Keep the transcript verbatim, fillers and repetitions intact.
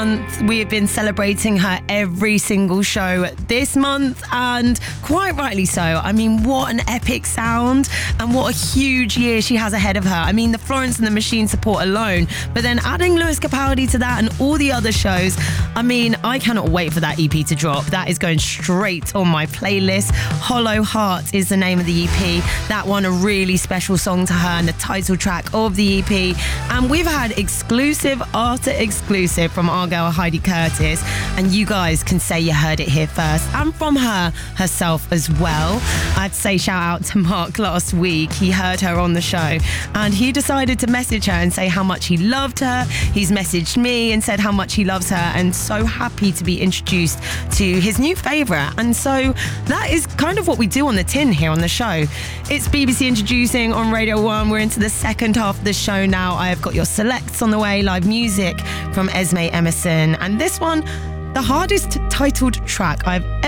month. We have been celebrating her every single show this month, and quite rightly so. I mean, what an epic sound and what a huge year she has ahead of her. I mean, the Florence and the Machine support alone, but then adding Lewis Capaldi to that and all the other shows, I mean, I cannot wait for that E P to drop. That is going straight on my playlist. Hollow Heart is the name of the E P. That one, a really special song to her and the title track of the E P. And we've had exclusive after exclusive from our girl Heidi Curtis, and you guys can say you heard it here first, and from her herself as well. I'd say shout out to Mark last week. He heard her on the show and he decided to message her and say how much he loved her. He's messaged me and said how much he loves her, and so happy to be introduced to his new favourite. And so that is kind of what we do on the tin here on the show. It's B B C Introducing on Radio one. We're into the second half of the show now. I have got your selects on the way, live music from Esme Emerson, and this one, the hardest titled track I've ever